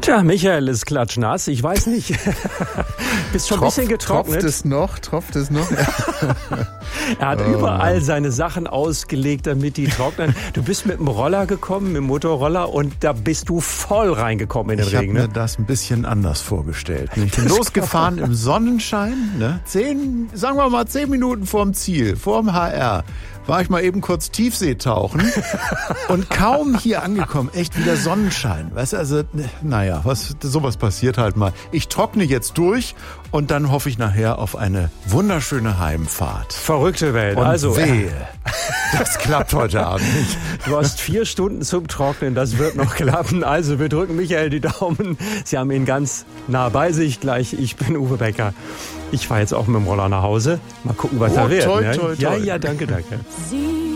Tja, Michael ist klatschnass. Ich weiß nicht. Bist schon ein bisschen getrocknet. Tropft es noch? Er hat überall seine Sachen ausgelegt, damit die trocknen. Du bist mit dem Roller gekommen, mit dem Motorroller, und da bist du voll reingekommen in den Regen. Ich habe mir das ein bisschen anders vorgestellt. Ich bin losgefahren im Sonnenschein, ne? 10 Minuten vorm Ziel, vorm HR. War ich mal eben kurz Tiefseetauchen und kaum hier angekommen, echt wieder Sonnenschein. Weißt du, also, naja, sowas passiert halt mal. Ich trockne jetzt durch und dann hoffe ich nachher auf eine wunderschöne Heimfahrt. Verrückte Welt. Und also, wehe, das klappt heute Abend nicht. Du hast 4 Stunden zum Trocknen, das wird noch klappen. Also, wir drücken Michael die Daumen. Sie haben ihn ganz nah bei sich gleich. Ich bin Uwe Becker. Ich fahre jetzt auch mit dem Roller nach Hause. Mal gucken, was da wird. Toi, Ne? toi, toi. Ja, danke.